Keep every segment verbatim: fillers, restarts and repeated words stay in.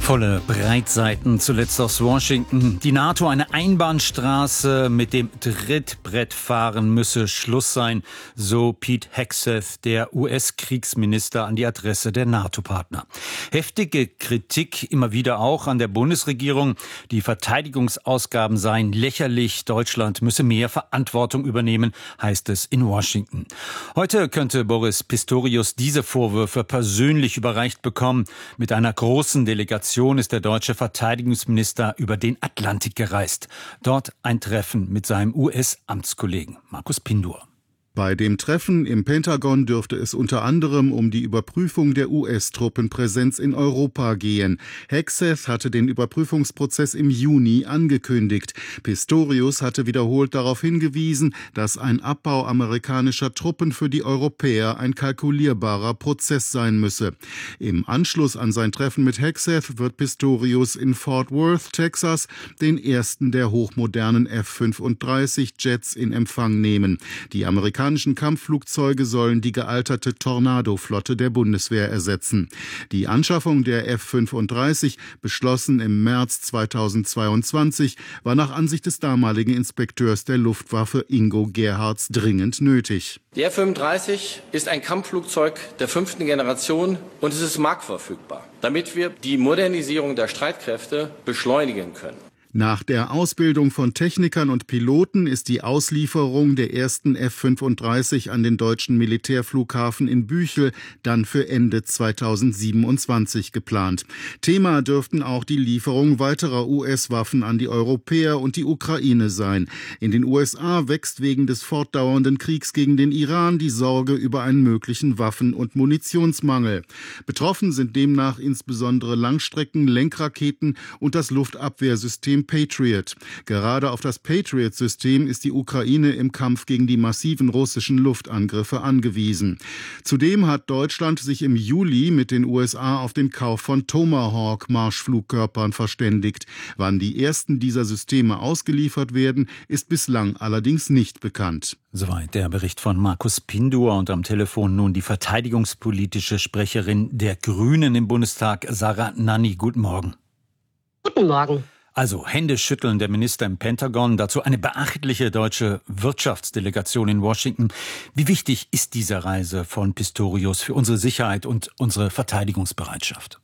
Volle Breitseiten, zuletzt aus Washington. Die NATO eine Einbahnstraße mit dem Trittbrettfahren müsse Schluss sein, so Pete Hegseth, der U S-Kriegsminister, an die Adresse der NATO-Partner. Heftige Kritik immer wieder auch an der Bundesregierung. Die Verteidigungsausgaben seien lächerlich. Deutschland müsse mehr Verantwortung übernehmen, heißt es in Washington. Heute könnte Boris Pistorius diese Vorwürfe persönlich überreicht bekommen. Mit einer großen Delegation ist der deutsche Verteidigungsminister über den Atlantik gereist. Dort ein Treffen mit seinem U S-Amtskollegen Markus Pindur. Bei dem Treffen im Pentagon dürfte es unter anderem um die Überprüfung der U S-Truppenpräsenz in Europa gehen. Hegseth hatte den Überprüfungsprozess im Juni angekündigt. Pistorius hatte wiederholt darauf hingewiesen, dass ein Abbau amerikanischer Truppen für die Europäer ein kalkulierbarer Prozess sein müsse. Im Anschluss an sein Treffen mit Hegseth wird Pistorius in Fort Worth, Texas, den ersten der hochmodernen F fünfunddreißig Jets in Empfang nehmen. Die Amerikaner Die amerikanischen Kampfflugzeuge sollen die gealterte Tornado-Flotte der Bundeswehr ersetzen. Die Anschaffung der F fünfunddreißig, beschlossen im März zweitausendzweiundzwanzig, war nach Ansicht des damaligen Inspekteurs der Luftwaffe Ingo Gerhards dringend nötig. Die F fünfunddreißig ist ein Kampfflugzeug der fünften Generation und es ist marktverfügbar, damit wir die Modernisierung der Streitkräfte beschleunigen können. Nach der Ausbildung von Technikern und Piloten ist die Auslieferung der ersten F fünfunddreißig an den deutschen Militärflughafen in Büchel dann für Ende zweitausendsiebenundzwanzig geplant. Thema dürften auch die Lieferung weiterer U S-Waffen an die Europäer und die Ukraine sein. In den U S A wächst wegen des fortdauernden Kriegs gegen den Iran die Sorge über einen möglichen Waffen- und Munitionsmangel. Betroffen sind demnach insbesondere Langstrecken-Lenkraketen und das Luftabwehrsystem Patriot. Gerade auf das Patriot-System ist die Ukraine im Kampf gegen die massiven russischen Luftangriffe angewiesen. Zudem hat Deutschland sich im Juli mit den U S A auf den Kauf von Tomahawk-Marschflugkörpern verständigt. Wann die ersten dieser Systeme ausgeliefert werden, ist bislang allerdings nicht bekannt. Soweit der Bericht von Markus Pindur und am Telefon nun die verteidigungspolitische Sprecherin der Grünen im Bundestag, Sarah Nanni. Guten Morgen. Guten Morgen. Also Händeschütteln der Minister im Pentagon, dazu eine beachtliche deutsche Wirtschaftsdelegation in Washington. Wie wichtig ist diese Reise von Pistorius für unsere Sicherheit und unsere Verteidigungsbereitschaft?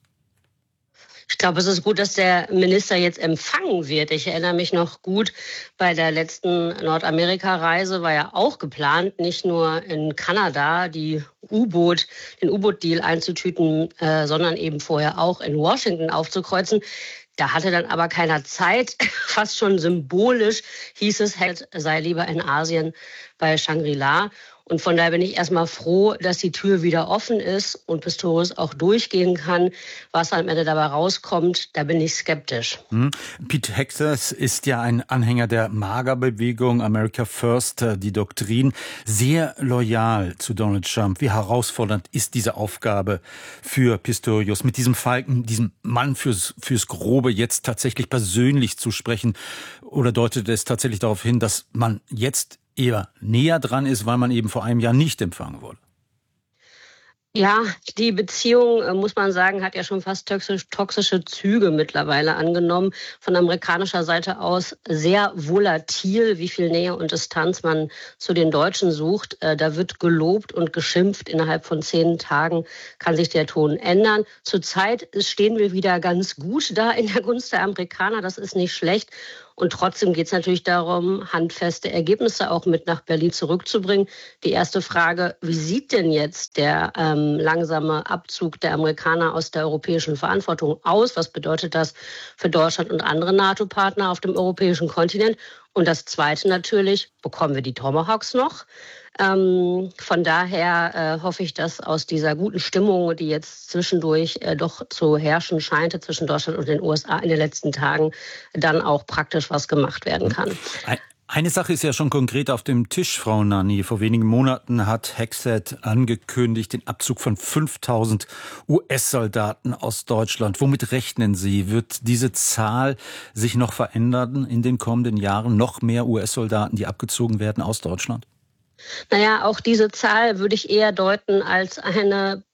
Ich glaube, es ist gut, dass der Minister jetzt empfangen wird. Ich erinnere mich noch gut, bei der letzten Nordamerika-Reise war ja auch geplant, nicht nur in Kanada die U-Boot, den U-Boot-Deal einzutüten, äh, sondern eben vorher auch in Washington aufzukreuzen. Da hatte dann aber keiner Zeit. Fast schon symbolisch hieß es, er sei lieber in Asien bei Shangri-La. Und von daher bin ich erstmal froh, dass die Tür wieder offen ist und Pistorius auch durchgehen kann. Was am Ende dabei rauskommt, da bin ich skeptisch. Hm. Pete Hegseth ist ja ein Anhänger der MAGA-Bewegung, America First, die Doktrin, sehr loyal zu Donald Trump. Wie herausfordernd ist diese Aufgabe für Pistorius, mit diesem Falken, diesem Mann fürs, fürs Grobe jetzt tatsächlich persönlich zu sprechen? Oder deutet es tatsächlich darauf hin, dass man jetzt eher näher dran ist, weil man eben vor einem Jahr nicht empfangen wurde? Ja, die Beziehung, muss man sagen, hat ja schon fast toxisch, toxische Züge mittlerweile angenommen. Von amerikanischer Seite aus sehr volatil, wie viel Nähe und Distanz man zu den Deutschen sucht. Da wird gelobt und geschimpft. Innerhalb von zehn Tagen kann sich der Ton ändern. Zurzeit stehen wir wieder ganz gut da in der Gunst der Amerikaner. Das ist nicht schlecht. Und trotzdem geht es natürlich darum, handfeste Ergebnisse auch mit nach Berlin zurückzubringen. Die erste Frage, wie sieht denn jetzt der ähm, langsame Abzug der Amerikaner aus der europäischen Verantwortung aus? Was bedeutet das für Deutschland und andere NATO-Partner auf dem europäischen Kontinent? Und das Zweite natürlich, bekommen wir die Tomahawks noch? Ähm, von daher äh, hoffe ich, dass aus dieser guten Stimmung, die jetzt zwischendurch äh, doch zu herrschen scheinte zwischen Deutschland und den U S A in den letzten Tagen, dann auch praktisch was gemacht werden kann. Eine Sache ist ja schon konkret auf dem Tisch, Frau Nanni. Vor wenigen Monaten hat Hegseth angekündigt, den Abzug von fünftausend U S-Soldaten aus Deutschland. Womit rechnen Sie? Wird diese Zahl sich noch verändern in den kommenden Jahren? Noch mehr U S-Soldaten, die abgezogen werden aus Deutschland? Naja, auch diese Zahl würde ich eher deuten als eine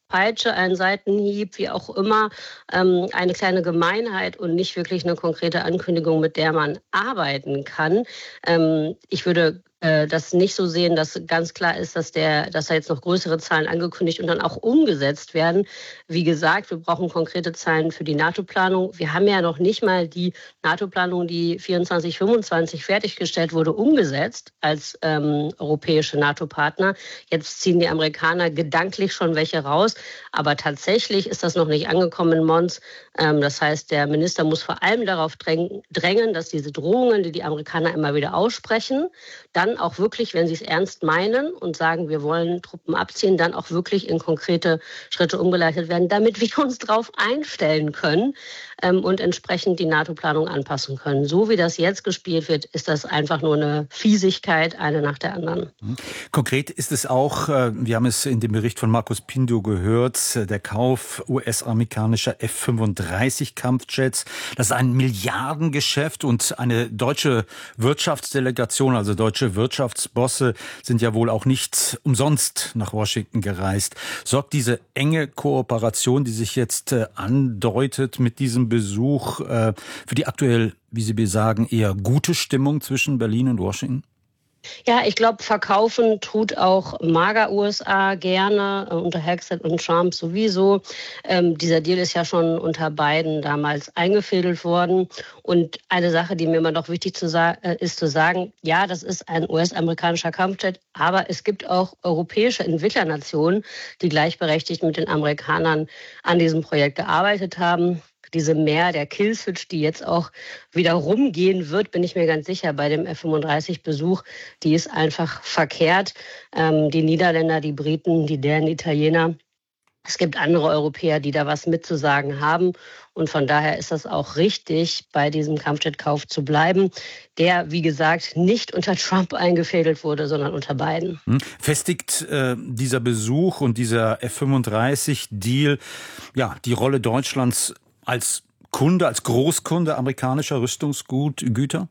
Peitsche, ein Seitenhieb, wie auch immer, ähm, eine kleine Gemeinheit und nicht wirklich eine konkrete Ankündigung, mit der man arbeiten kann. Ähm, ich würde äh, das nicht so sehen, dass ganz klar ist, dass der, dass da jetzt noch größere Zahlen angekündigt und dann auch umgesetzt werden. Wie gesagt, wir brauchen konkrete Zahlen für die NATO-Planung. Wir haben ja noch nicht mal die NATO-Planung, die vierundzwanzig fünfundzwanzig fertiggestellt wurde, umgesetzt als ähm, europäische NATO-Partner. Jetzt ziehen die Amerikaner gedanklich schon welche raus. Aber tatsächlich ist das noch nicht angekommen in Mons. Ähm, das heißt, der Minister muss vor allem darauf drängen, dass diese Drohungen, die die Amerikaner immer wieder aussprechen, dann auch wirklich, wenn sie es ernst meinen und sagen, wir wollen Truppen abziehen, dann auch wirklich in konkrete Schritte umgeleitet werden, damit wir uns darauf einstellen können ähm, und entsprechend die NATO-Planung anpassen können. So wie das jetzt gespielt wird, ist das einfach nur eine Fiesigkeit, eine nach der anderen. Konkret ist es auch, wir haben es in dem Bericht von Markus Pindo gehört, der Kauf U S-amerikanischer F fünfunddreißig Kampfjets. Das ist ein Milliardengeschäft und eine deutsche Wirtschaftsdelegation, also deutsche Wirtschaftsbosse sind ja wohl auch nicht umsonst nach Washington gereist. Sorgt diese enge Kooperation, die sich jetzt äh, andeutet mit diesem Besuch, äh, für die aktuell, wie Sie sagen, eher gute Stimmung zwischen Berlin und Washington? Ja, ich glaube, verkaufen tut auch MAGA-U S A gerne, äh, unter Hegseth und Trump sowieso. Ähm, dieser Deal ist ja schon unter Biden damals eingefädelt worden. Und eine Sache, die mir immer noch wichtig zu sa- äh, ist zu sagen, ja, das ist ein U S-amerikanischer Kampfjet, aber es gibt auch europäische Entwicklernationen, die gleichberechtigt mit den Amerikanern an diesem Projekt gearbeitet haben. Diese Mehr der Killswitch, die jetzt auch wieder rumgehen wird, bin ich mir ganz sicher, bei dem F fünfunddreißig-Besuch, die ist einfach verkehrt. Ähm, die Niederländer, die Briten, die Dänen, die Italiener, es gibt andere Europäer, die da was mitzusagen haben. Und von daher ist das auch richtig, bei diesem Kampfjetkauf zu bleiben, der, wie gesagt, nicht unter Trump eingefädelt wurde, sondern unter Biden. Festigt äh, dieser Besuch und dieser F fünfunddreißig-Deal ja, die Rolle Deutschlands als Kunde, als Großkunde amerikanischer Rüstungsgüter?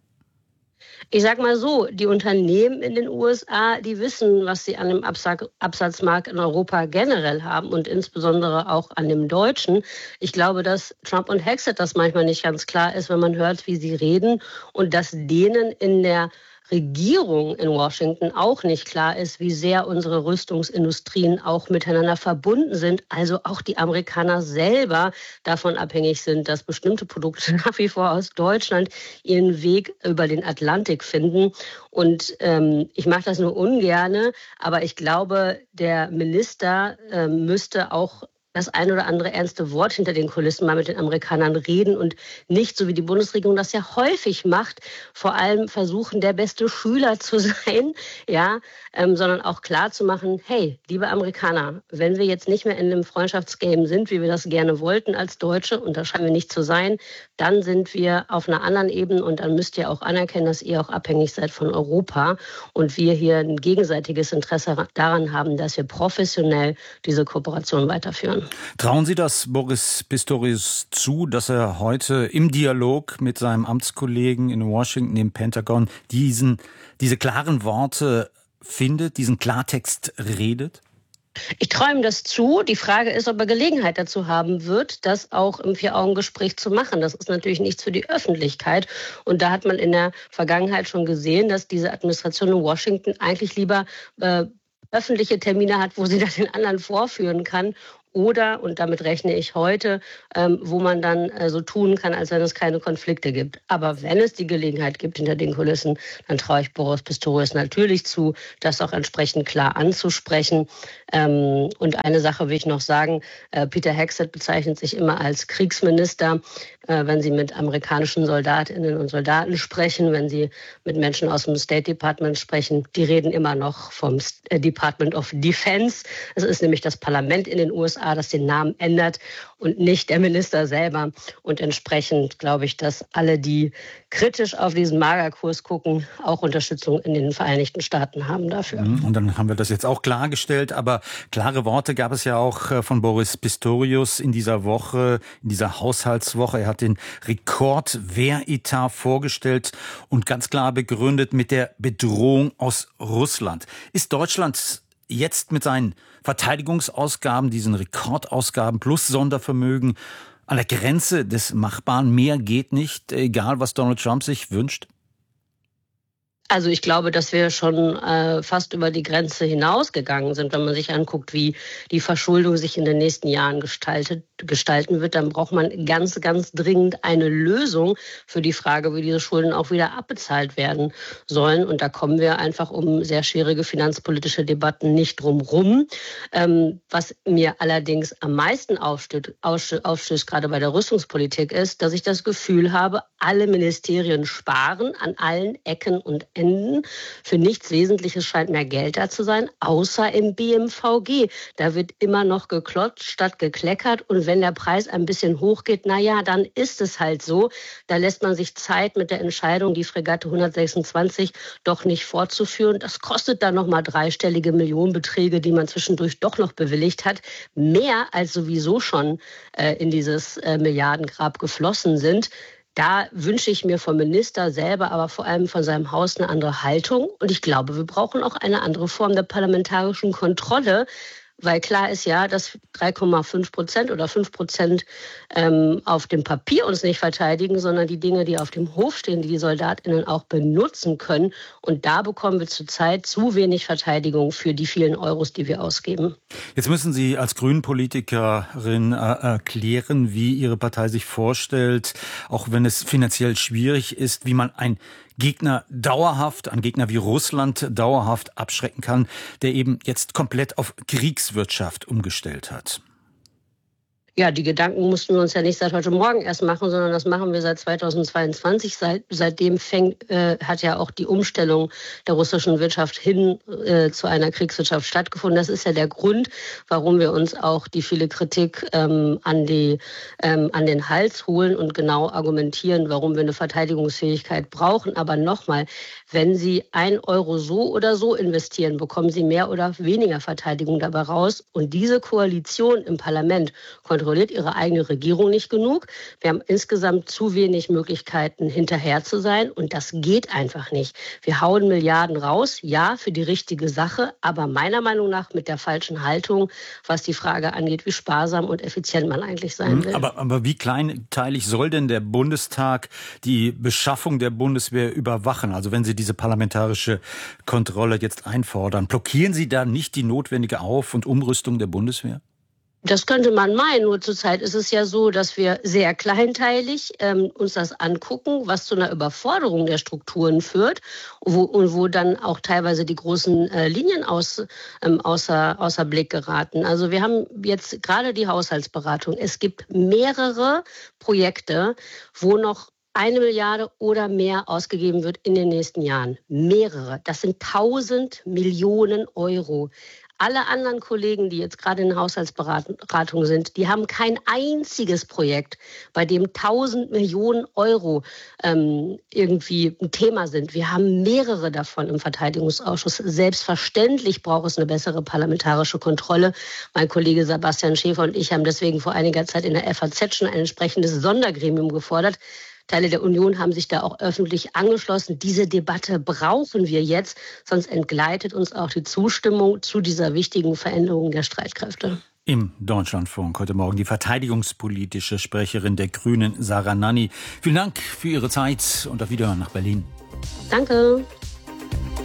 Ich sag mal so, die Unternehmen in den U S A, die wissen, was sie an dem Absatzmarkt in Europa generell haben und insbesondere auch an dem deutschen. Ich glaube, dass Trump und Hegseth das manchmal nicht ganz klar ist, wenn man hört, wie sie reden und dass denen in der Regierung in Washington auch nicht klar ist, wie sehr unsere Rüstungsindustrien auch miteinander verbunden sind. Also auch die Amerikaner selber davon abhängig sind, dass bestimmte Produkte nach wie vor aus Deutschland ihren Weg über den Atlantik finden. Und ähm, ich mache das nur ungerne, aber ich glaube, der Minister äh, müsste auch das ein oder andere ernste Wort hinter den Kulissen mal mit den Amerikanern reden und nicht, so wie die Bundesregierung das ja häufig macht, vor allem versuchen, der beste Schüler zu sein, ja, ähm, sondern auch klar zu machen, hey, liebe Amerikaner, wenn wir jetzt nicht mehr in einem Freundschaftsgame sind, wie wir das gerne wollten als Deutsche, und das scheinen wir nicht zu sein, dann sind wir auf einer anderen Ebene und dann müsst ihr auch anerkennen, dass ihr auch abhängig seid von Europa und wir hier ein gegenseitiges Interesse daran haben, dass wir professionell diese Kooperation weiterführen. Trauen Sie das Boris Pistorius zu, dass er heute im Dialog mit seinem Amtskollegen in Washington im Pentagon diesen, diese klaren Worte findet, diesen Klartext redet? Ich träume das zu. Die Frage ist, ob er Gelegenheit dazu haben wird, das auch im Vier-Augen-Gespräch zu machen. Das ist natürlich nichts für die Öffentlichkeit. Und da hat man in der Vergangenheit schon gesehen, dass diese Administration in Washington eigentlich lieber äh, öffentliche Termine hat, wo sie das den anderen vorführen kann. Oder, und damit rechne ich heute, ähm, wo man dann äh, so tun kann, als wenn es keine Konflikte gibt. Aber wenn es die Gelegenheit gibt hinter den Kulissen, dann traue ich Boris Pistorius natürlich zu, das auch entsprechend klar anzusprechen. Ähm, und eine Sache will ich noch sagen, äh, Peter Hegseth bezeichnet sich immer als Kriegsminister, äh, wenn sie mit amerikanischen Soldatinnen und Soldaten sprechen, wenn sie mit Menschen aus dem State Department sprechen. Die reden immer noch vom Department of Defense. Es ist nämlich das Parlament in den U S A, das den Namen ändert und nicht der Minister selber. Und entsprechend glaube ich, dass alle, die kritisch auf diesen MAGA-Kurs gucken, auch Unterstützung in den Vereinigten Staaten haben dafür. Und dann haben wir das jetzt auch klargestellt. Aber klare Worte gab es ja auch von Boris Pistorius in dieser Woche, in dieser Haushaltswoche. Er hat den Rekordwehretat vorgestellt und ganz klar begründet mit der Bedrohung aus Russland. Ist Deutschland jetzt mit seinen Verteidigungsausgaben, diesen Rekordausgaben plus Sondervermögen an der Grenze des Machbaren? Mehr geht nicht, egal was Donald Trump sich wünscht? Also ich glaube, dass wir schon äh, fast über die Grenze hinausgegangen sind. Wenn man sich anguckt, wie die Verschuldung sich in den nächsten Jahren gestaltet, gestalten wird, dann braucht man ganz, ganz dringend eine Lösung für die Frage, wie diese Schulden auch wieder abbezahlt werden sollen. Und da kommen wir einfach um sehr schwierige finanzpolitische Debatten nicht drum rum. Ähm, was mir allerdings am meisten aufstößt, aufstößt, aufstößt, gerade bei der Rüstungspolitik, ist, dass ich das Gefühl habe, alle Ministerien sparen an allen Ecken und Enden. Für nichts Wesentliches scheint mehr Geld da zu sein, außer im B M V G. Da wird immer noch geklotzt statt gekleckert. Und wenn der Preis ein bisschen hochgeht, na ja, dann ist es halt so. Da lässt man sich Zeit mit der Entscheidung, die Fregatte hundertsechsundzwanzig doch nicht fortzuführen. Das kostet dann nochmal dreistellige Millionenbeträge, die man zwischendurch doch noch bewilligt hat. Mehr als sowieso schon äh, in dieses äh, Milliardengrab geflossen sind. Da wünsche ich mir vom Minister selber, aber vor allem von seinem Haus eine andere Haltung. Und ich glaube, wir brauchen auch eine andere Form der parlamentarischen Kontrolle. Weil klar ist ja, dass drei Komma fünf Prozent oder fünf Prozent ähm, auf dem Papier uns nicht verteidigen, sondern die Dinge, die auf dem Hof stehen, die die SoldatInnen auch benutzen können. Und da bekommen wir zurzeit zu wenig Verteidigung für die vielen Euros, die wir ausgeben. Jetzt müssen Sie als Grünen-Politikerin äh, erklären, wie Ihre Partei sich vorstellt, auch wenn es finanziell schwierig ist, wie man ein Gegner dauerhaft, einen Gegner wie Russland dauerhaft abschrecken kann, der eben jetzt komplett auf Kriegswirtschaft umgestellt hat. Ja, die Gedanken mussten wir uns ja nicht seit heute Morgen erst machen, sondern das machen wir seit zweitausendzweiundzwanzig. Seit, seitdem fängt, äh, hat ja auch die Umstellung der russischen Wirtschaft hin äh, zu einer Kriegswirtschaft stattgefunden. Das ist ja der Grund, warum wir uns auch die viele Kritik ähm, an, die, ähm, an den Hals holen und genau argumentieren, warum wir eine Verteidigungsfähigkeit brauchen. Aber nochmal, wenn Sie ein Euro so oder so investieren, bekommen Sie mehr oder weniger Verteidigung dabei raus. Und diese Koalition im Parlament kontrolliert ihre eigene Regierung nicht genug. Wir haben insgesamt zu wenig Möglichkeiten, hinterher zu sein. Und das geht einfach nicht. Wir hauen Milliarden raus, ja, für die richtige Sache, aber meiner Meinung nach mit der falschen Haltung, was die Frage angeht, wie sparsam und effizient man eigentlich sein will. Aber, aber wie kleinteilig soll denn der Bundestag die Beschaffung der Bundeswehr überwachen? Also wenn Sie diese parlamentarische Kontrolle jetzt einfordern, blockieren Sie da nicht die notwendige Auf- und Umrüstung der Bundeswehr? Das könnte man meinen, nur zurzeit ist es ja so, dass wir sehr kleinteilig ähm, uns das angucken, was zu einer Überforderung der Strukturen führt und wo, und wo dann auch teilweise die großen äh, Linien aus, ähm, außer, außer Blick geraten. Also wir haben jetzt gerade die Haushaltsberatung. Es gibt mehrere Projekte, wo noch eine Milliarde oder mehr ausgegeben wird in den nächsten Jahren. Mehrere. Das sind tausend Millionen Euro. Alle anderen Kollegen, die jetzt gerade in Haushaltsberatung sind, die haben kein einziges Projekt, bei dem tausend Millionen Euro ähm, irgendwie ein Thema sind. Wir haben mehrere davon im Verteidigungsausschuss. Selbstverständlich braucht es eine bessere parlamentarische Kontrolle. Mein Kollege Sebastian Schäfer und ich haben deswegen vor einiger Zeit in der F A Z schon ein entsprechendes Sondergremium gefordert. Teile der Union haben sich da auch öffentlich angeschlossen. Diese Debatte brauchen wir jetzt, sonst entgleitet uns auch die Zustimmung zu dieser wichtigen Veränderung der Streitkräfte. Im Deutschlandfunk heute Morgen die verteidigungspolitische Sprecherin der Grünen, Sarah Nanni. Vielen Dank für Ihre Zeit und auf Wiederhören nach Berlin. Danke.